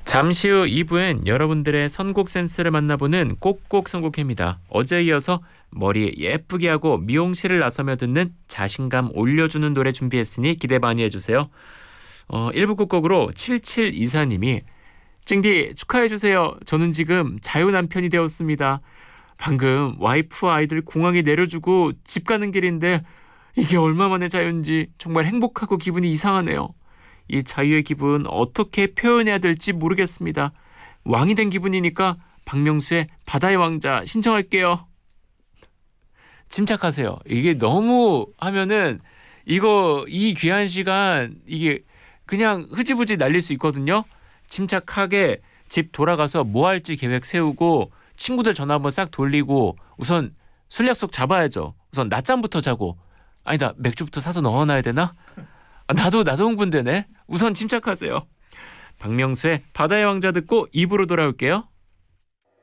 잠시 후 2부엔 여러분들의 선곡 센스를 만나보는 꼭꼭 선곡회입니다. 어제에 이어서 머리 예쁘게 하고 미용실을 나서며 듣는 자신감 올려주는 노래 준비했으니 기대 많이 해주세요. 1부 끝곡으로 7724님이 찡디 축하해주세요. 저는 지금 자유 남편이 되었습니다. 방금 와이프와 아이들 공항에 내려주고 집 가는 길인데 이게 얼마만의 자유인지 정말 행복하고 기분이 이상하네요. 이 자유의 기분 어떻게 표현해야 될지 모르겠습니다. 왕이 된 기분이니까 박명수의 바다의 왕자 신청할게요. 침착하세요. 이게 너무 하면은 이 귀한 시간 이게 그냥 흐지부지 날릴 수 있거든요. 침착하게 집 돌아가서 뭐 할지 계획 세우고 친구들 전화 한번 싹 돌리고 우선 술 약속 잡아야죠. 우선 낮잠부터 자고 아니다 맥주부터 사서 넣어놔야 되나? 나도 흥분되네. 우선 침착하세요. 박명수의 바다의 왕자 듣고 2부로 돌아올게요.